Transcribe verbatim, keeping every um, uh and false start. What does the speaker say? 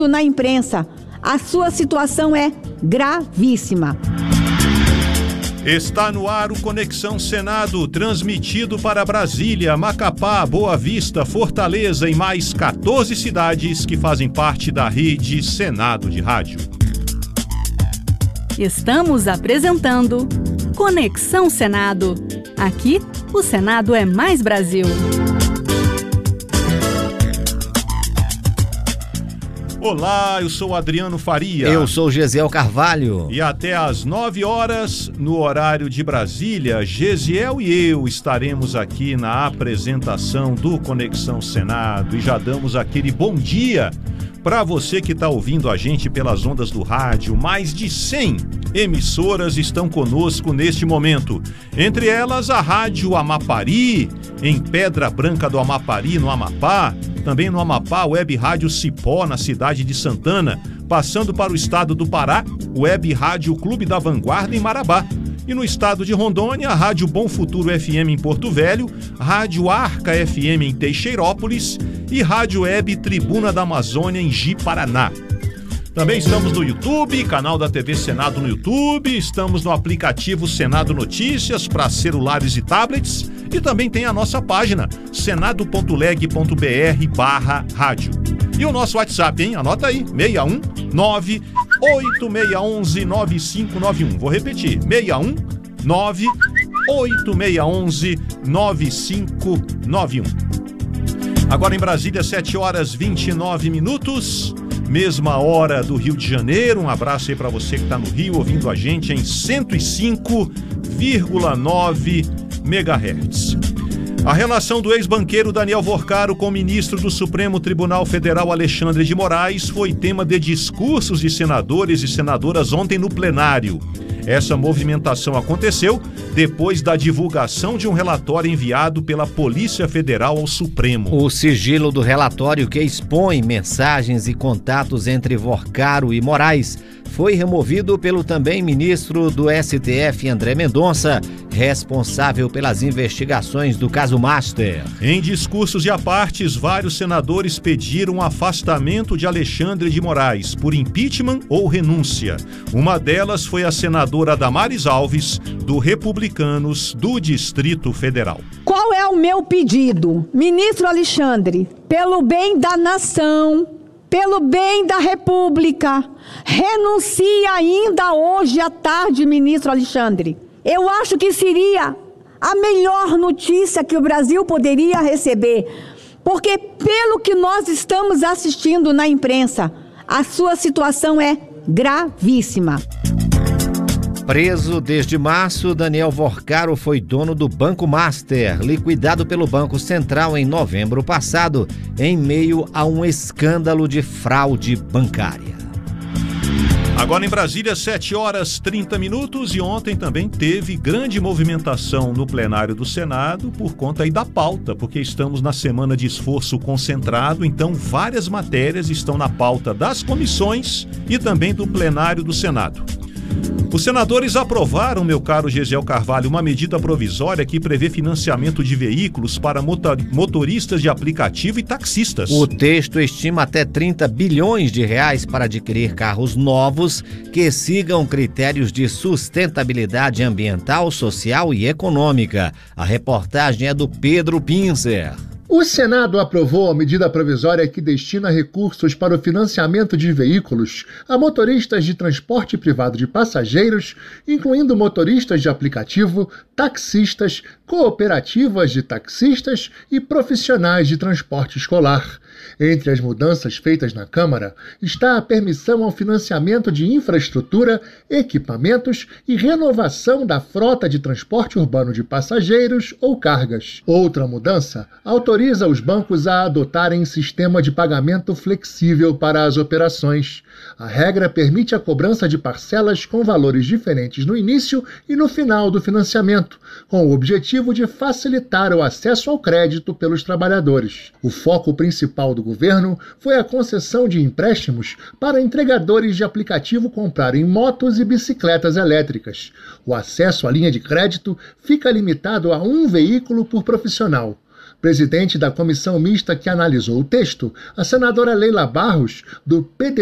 Na imprensa, a sua situação é gravíssima. Está no ar o Conexão Senado, transmitido para Brasília, Macapá, Boa Vista, Fortaleza e mais quatorze cidades que fazem parte da rede Senado de Rádio. Estamos apresentando Conexão Senado. Aqui, o Senado é mais Brasil. Olá, eu sou Adriano Faria. Eu sou Gesiel Carvalho. E até às nove horas, no horário de Brasília, Gesiel e eu estaremos aqui na apresentação do Conexão Senado. E já damos aquele bom dia para você que está ouvindo a gente pelas ondas do rádio. Mais de cem emissoras estão conosco neste momento. Entre elas, a Rádio Amapari, em Pedra Branca do Amapari, no Amapá. Também no Amapá, Web Rádio Cipó, na cidade de Santana. Passando para o estado do Pará, Web Rádio Clube da Vanguarda, em Marabá. E no estado de Rondônia, a Rádio Bom Futuro F M em Porto Velho, Rádio Arca F M em Teixeirópolis e Rádio Web Tribuna da Amazônia, em Ji-Paraná. Também estamos no YouTube, canal da T V Senado no YouTube, estamos no aplicativo Senado Notícias para celulares e tablets e também tem a nossa página senado.leg.br barra rádio. E o nosso WhatsApp, hein? Anota aí, seis um nove oito seis um um nove cinco nove um. Vou repetir, seis um nove oito seis um um nove cinco nove um. Agora em Brasília, sete horas e vinte e nove minutos. Mesma hora do Rio de Janeiro. Um abraço aí para você que está no Rio ouvindo a gente em cento e cinco vírgula nove megahertz. A relação do ex-banqueiro Daniel Vorcaro com o ministro do Supremo Tribunal Federal Alexandre de Moraes foi tema de discursos de senadores e senadoras ontem no plenário. Essa movimentação aconteceu depois da divulgação de um relatório enviado pela Polícia Federal ao Supremo. O sigilo do relatório, que expõe mensagens e contatos entre Vorcaro e Moraes, foi removido pelo também ministro do S T F, André Mendonça, responsável pelas investigações do caso Master. Em discursos e apartes, vários senadores pediram o afastamento de Alexandre de Moraes por impeachment ou renúncia. Uma delas foi a senadora Damares Alves, do Republicanos do Distrito Federal. Qual é o meu pedido? Ministro Alexandre, pelo bem da nação, pelo bem da República, renuncie ainda hoje à tarde, ministro Alexandre. Eu acho que seria a melhor notícia que o Brasil poderia receber, porque pelo que nós estamos assistindo na imprensa, a sua situação é gravíssima. Preso desde março, Daniel Vorcaro foi dono do Banco Master, liquidado pelo Banco Central em novembro passado, em meio a um escândalo de fraude bancária. Agora em Brasília, sete horas e trinta minutos, e ontem também teve grande movimentação no plenário do Senado por conta aí da pauta, porque estamos na semana de esforço concentrado, então várias matérias estão na pauta das comissões e também do plenário do Senado. Os senadores aprovaram, meu caro Gesiel Carvalho, uma medida provisória que prevê financiamento de veículos para motoristas de aplicativo e taxistas. O texto estima até trinta bilhões de reais para adquirir carros novos que sigam critérios de sustentabilidade ambiental, social e econômica. A reportagem é do Pedro Pincer. O Senado aprovou a medida provisória que destina recursos para o financiamento de veículos a motoristas de transporte privado de passageiros, incluindo motoristas de aplicativo, taxistas, cooperativas de taxistas e profissionais de transporte escolar. Entre as mudanças feitas na Câmara está a permissão ao financiamento de infraestrutura, equipamentos e renovação da frota de transporte urbano de passageiros ou cargas. Outra mudança autoriza os bancos a adotarem sistema de pagamento flexível para as operações. A regra permite a cobrança de parcelas com valores diferentes no início e no final do financiamento, com o objetivo de facilitar o acesso ao crédito pelos trabalhadores. O foco principal do governo foi a concessão de empréstimos para entregadores de aplicativo comprarem motos e bicicletas elétricas. O acesso à linha de crédito fica limitado a um veículo por profissional. Presidente da comissão mista que analisou o texto, a senadora Leila Barros, do P D